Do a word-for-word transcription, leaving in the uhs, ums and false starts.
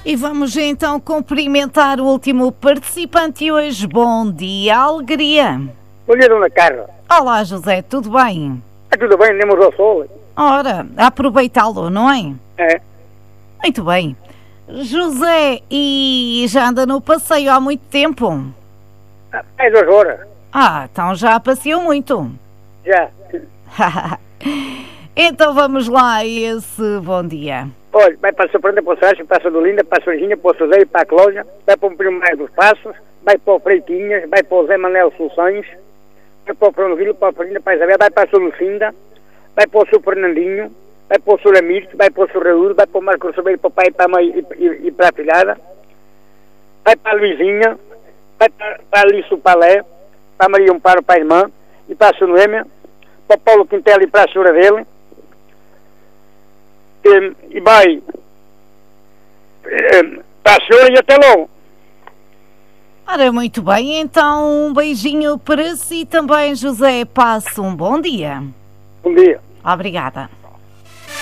E vamos então cumprimentar o último participante de hoje. Bom dia, alegria. Bom dia, dona Carla. Olá, José, tudo bem? É tudo bem, temos ao sol. Ora, aproveitá-lo, não é? É. Muito bem. José, e já anda no passeio há muito tempo? É duas horas. Ah, então já passeou muito. Já. Então vamos lá a esse bom dia. Olha, vai para a Sopranda, para o Sérgio, para a Sodolinda, para a Sorginha, para o Sozeiro, para a Cláudia, vai para o Primo Maio dos Passos, vai para o Freitinhas, vai para o Zé Manel Soluções, vai para o Fronvilo, para a Florinda, para a Isabel, vai para a Solucinda, vai para o Sr. Fernandinho, vai para o Sr. Amir, vai para o Sr. Raul, vai para o Marcos Sobeiro, para o pai, para a mãe e, e, e para a filhada, vai para a Luizinha, vai para, para a Alice Palé, para a Maria Amparo, para a irmã, e para a Sra. Noêmia, para o Paulo Quintela e para a senhora dele, e, e vai e, para a senhora e até logo. Ora, muito bem, então um beijinho para si também, José. Passe um bom dia. Bom dia. Obrigada.